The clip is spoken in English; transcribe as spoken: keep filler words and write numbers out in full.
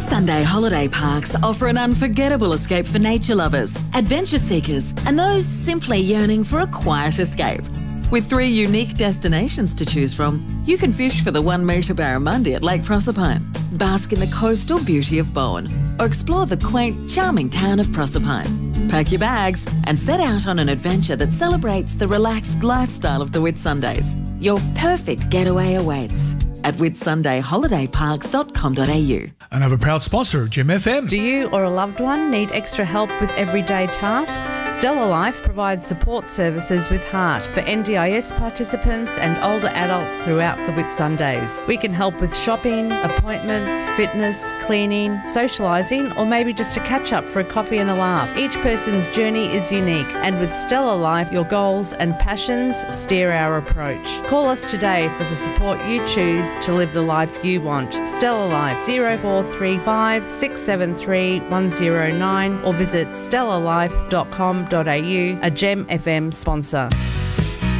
Whitsunday holiday parks offer an unforgettable escape for nature lovers, adventure seekers, and those simply yearning for a quiet escape. With three unique destinations to choose from, you can fish for the one metre barramundi at Lake Proserpine, bask in the coastal beauty of Bowen, or explore the quaint, charming town of Proserpine. Pack your bags and set out on an adventure that celebrates the relaxed lifestyle of the Whitsundays. Your perfect getaway awaits at whitsunday holiday parks dot com dot a u. Another proud sponsor of Gem F M. Do you or a loved one need extra help with everyday tasks? Stella Life provides support services with Heart for N D I S participants and older adults throughout the Whitsundays. We can help with shopping, appointments, fitness, cleaning, socialising, or maybe just a catch-up for a coffee and a laugh. Each person's journey is unique, and with Stella Life, your goals and passions steer our approach. Call us today for the support you choose to live the life you want. Stella Life, zero four three five, six seven three, one zero nine, or visit stella life dot com dot a u, a Gem F M sponsor.